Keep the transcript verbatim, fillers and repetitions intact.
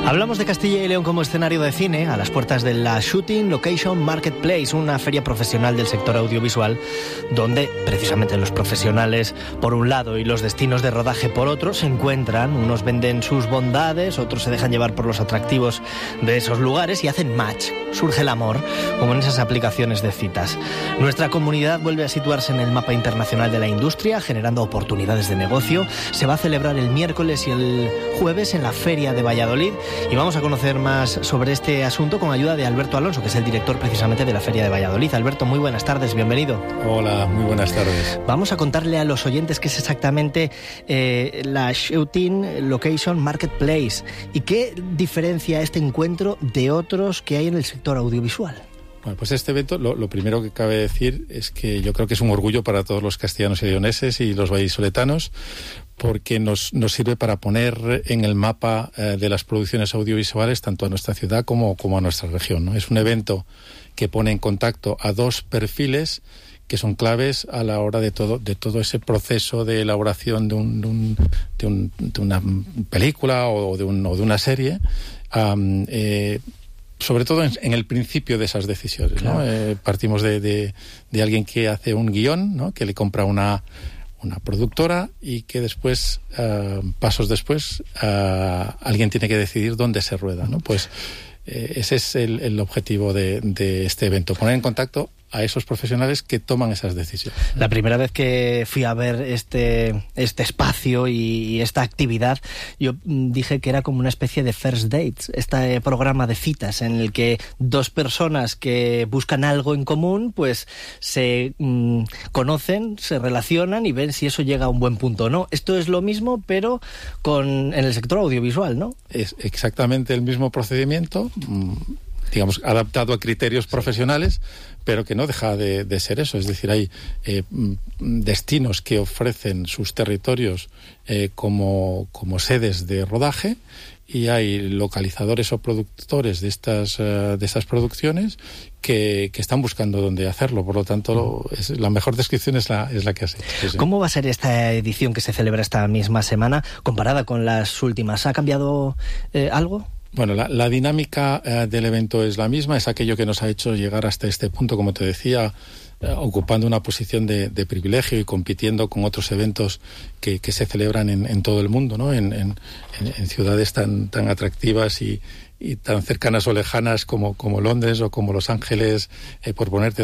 Hablamos de Castilla y León como escenario de cine, a las puertas de la Shooting Location Marketplace, una feria profesional del sector audiovisual, donde precisamente los profesionales por un lado y los destinos de rodaje por otro se encuentran. Unos venden sus bondades, otros se dejan llevar por los atractivos de esos lugares y hacen match. Surge el amor, como en esas aplicaciones de citas. Nuestra comunidad vuelve a situarse en el mapa internacional de la industria, generando oportunidades de negocio. Se va a celebrar el miércoles y el jueves en la Feria de Valladolid. Y vamos a conocer más sobre este asunto con ayuda de Alberto Alonso, que es el director precisamente de la Feria de Valladolid. Alberto, muy buenas tardes, bienvenido. Hola, muy buenas tardes. Vamos a contarle a los oyentes qué es exactamente eh, la Shooting Location Marketplace y qué diferencia este encuentro de otros que hay en el sector audiovisual. Bueno, pues este evento, lo, lo primero que cabe decir es que yo creo que es un orgullo para todos los castellanos y leoneses y los vallisoletanos, porque nos, nos sirve para poner en el mapa eh, de las producciones audiovisuales tanto a nuestra ciudad como, como a nuestra región, ¿no? Es un evento que pone en contacto a dos perfiles que son claves a la hora de todo de todo ese proceso de elaboración de, un, de, un, de, un, de una película o de, un, o de una serie, um, eh, sobre todo en, en el principio de esas decisiones, ¿no? Claro. Eh, partimos de, de, de alguien que hace un guión, ¿no? Que le compra una, una productora y que después, uh, pasos después, uh, alguien tiene que decidir dónde se rueda, ¿no? Pues eh, ese es el, el objetivo de, de este evento, poner en contacto a esos profesionales que toman esas decisiones. La primera vez que fui a ver este, este espacio y esta actividad, yo dije que era como una especie de first dates, este programa de citas en el que dos personas que buscan algo en común, pues se mmm, conocen, se relacionan y ven si eso llega a un buen punto o no. Esto es lo mismo, pero con en el sector audiovisual, ¿no? Es exactamente el mismo procedimiento, digamos, adaptado a criterios profesionales, pero que no deja de, de ser eso. Es decir, hay eh, destinos que ofrecen sus territorios eh, como, como sedes de rodaje y hay localizadores o productores de estas, uh, de estas producciones que, que están buscando dónde hacerlo. Por lo tanto, es, la mejor descripción es la, es la que has hecho. Sí, sí. ¿Cómo va a ser esta edición que se celebra esta misma semana comparada con las últimas? ¿Ha cambiado eh, algo? Bueno, la, la dinámica eh, del evento es la misma, es aquello que nos ha hecho llegar hasta este punto, como te decía, eh, ocupando una posición de, de privilegio y compitiendo con otros eventos que, que se celebran en, en todo el mundo, ¿no? En, en, en ciudades tan, tan atractivas y, y tan cercanas o lejanas como, como Londres o como Los Ángeles, eh, por ponerte